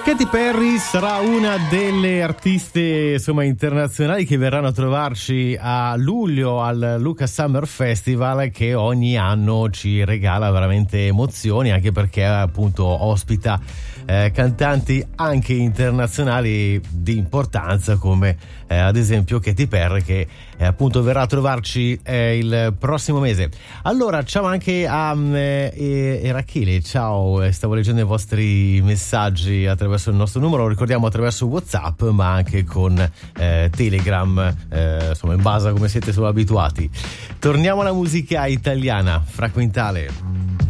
Katy Perry sarà una delle artiste internazionali che verranno a trovarci a luglio al Lucca Summer Festival, che ogni anno ci regala veramente emozioni, anche perché appunto ospita cantanti anche internazionali di importanza come ad esempio Katy Perry, che appunto verrà a trovarci il prossimo mese. Allora ciao anche a Rachele, ciao, stavo leggendo i vostri messaggi attraverso il nostro numero, lo ricordiamo attraverso WhatsApp ma anche con Telegram, in base a come siete abituati. Torniamo alla musica italiana, Fra Quintale.